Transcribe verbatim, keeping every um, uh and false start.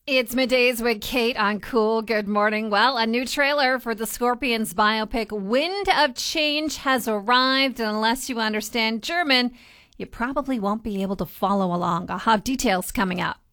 It's middays with Kate on Cool. Good morning. Well, a new trailer for the Scorpions biopic Wind of Change has arrived. And unless you understand German, you probably won't be able to follow along. I'll have details coming up.